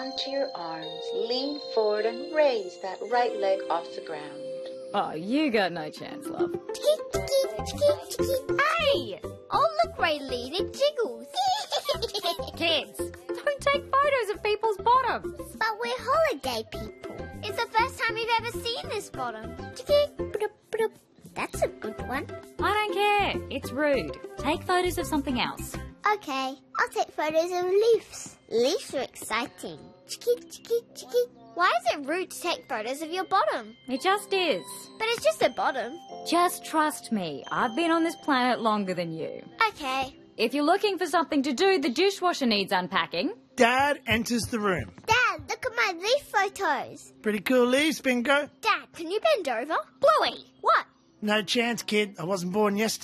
onto your arms, lean forward and raise that right leg off the ground. Oh, you got no chance, love. Hey! Oh, look, Rayleigh, it jiggles. Kids, don't take photos of people's bottoms. But we're holiday people. It's the first time we've ever seen this bottom. That's a good one. I don't care. It's rude. Take photos of something else. Okay, I'll take photos of leaves. Leaves are exciting. Why is it rude to take photos of your bottom? It just is. But it's just a bottom. Just trust me. I've been on this planet longer than you. Okay. If you're looking for something to do, the dishwasher needs unpacking. Dad enters the room. Dad, look at my leaf photos. Pretty cool leaves, Bingo. Dad, can you bend over? Bluey, what? No chance, kid. I wasn't born yesterday.